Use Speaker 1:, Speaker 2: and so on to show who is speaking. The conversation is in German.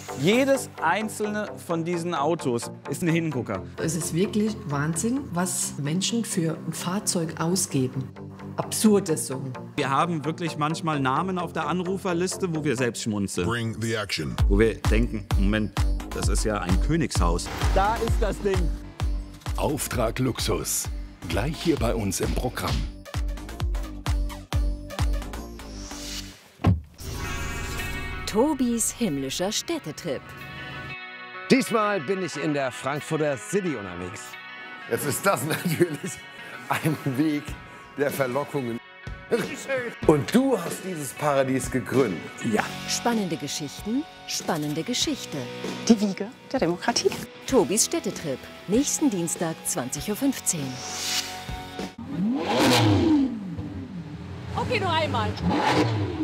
Speaker 1: Jedes einzelne von diesen Autos ist ein Hingucker.
Speaker 2: Es ist wirklich Wahnsinn, was Menschen für ein Fahrzeug ausgeben. Absurdes Summen.
Speaker 1: Wir haben wirklich manchmal Namen auf der Anruferliste, wo wir selbst schmunzeln.
Speaker 3: Bring the action.
Speaker 1: Wo wir denken, Moment, das ist ja ein Königshaus. Da ist das Ding.
Speaker 4: Auftrag Luxus. Gleich hier bei uns im Programm.
Speaker 5: Tobis himmlischer Städtetrip.
Speaker 6: Diesmal bin ich in der Frankfurter City unterwegs.
Speaker 7: Jetzt ist das natürlich ein Weg der Verlockungen. Und du hast dieses Paradies gegründet.
Speaker 6: Ja.
Speaker 5: Spannende Geschichten, spannende Geschichte.
Speaker 8: Die Wiege der Demokratie.
Speaker 5: Tobis Städtetrip. Nächsten Dienstag, 20:15 Uhr.
Speaker 8: Okay, nur einmal.